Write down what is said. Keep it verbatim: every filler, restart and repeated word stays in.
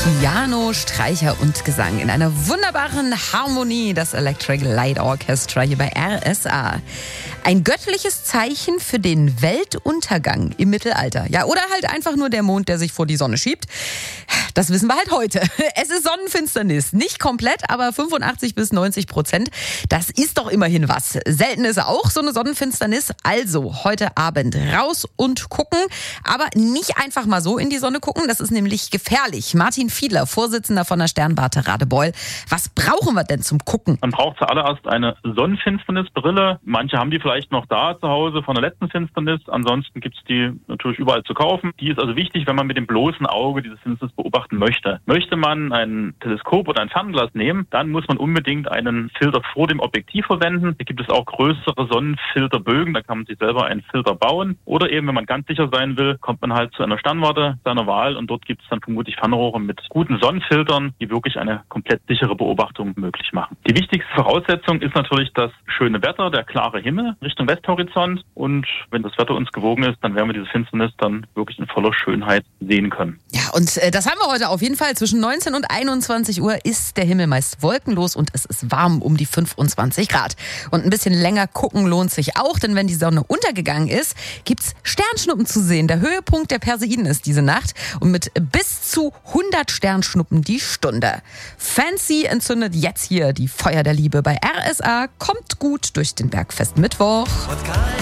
Piano, Streicher und Gesang in einer wunderbaren Harmonie. Das Electric Light Orchestra hier bei R S A. Ein göttliches Zeichen für den Weltuntergang im Mittelalter. Ja, oder halt einfach nur der Mond, der sich vor die Sonne schiebt. Das wissen wir halt heute. Es ist Sonnenfinsternis. Nicht komplett, aber fünfundachtzig bis neunzig Prozent. Das ist doch immerhin was. Selten ist auch so eine Sonnenfinsternis. Also heute Abend raus und gucken. Aber nicht einfach mal so in die Sonne gucken. Das ist nämlich gefährlich. Martin Fiedler, Vorsitzender von der Sternwarte Radebeul. Was brauchen wir denn zum Gucken? Man braucht zuallererst eine Sonnenfinsternisbrille. Manche haben die vielleicht noch da zu Hause von der letzten Finsternis. Ansonsten gibt es die natürlich überall zu kaufen. Die ist also wichtig, wenn man mit dem bloßen Auge diese Finsternis beobachten möchte. Möchte man ein Teleskop oder ein Fernglas nehmen, dann muss man unbedingt einen Filter vor dem Objektiv verwenden. Hier gibt es auch größere Sonnenfilterbögen, da kann man sich selber einen Filter bauen. Oder eben, wenn man ganz sicher sein will, kommt man halt zu einer Sternwarte seiner Wahl und dort gibt es dann vermutlich Fernrohre mit guten Sonnenfiltern, die wirklich eine komplett sichere Beobachtung möglich machen. Die wichtigste Voraussetzung ist natürlich das schöne Wetter, der klare Himmel Richtung Westhorizont, und wenn das Wetter uns gewogen ist, dann werden wir diese Finsternis dann wirklich in voller Schönheit sehen können. Ja, und äh, das haben wir heute auf jeden Fall. Zwischen neunzehn und einundzwanzig Uhr ist der Himmel meist wolkenlos und es ist warm um die fünfundzwanzig Grad. Und ein bisschen länger gucken lohnt sich auch, denn wenn die Sonne untergegangen ist, gibt's Sternschnuppen zu sehen. Der Höhepunkt der Perseiden ist diese Nacht und mit bis zu hundert Sternschnuppen die Stunde. Fancy entzündet jetzt hier die Feuer der Liebe bei R S A. Kommt gut durch den Bergfest Mittwoch.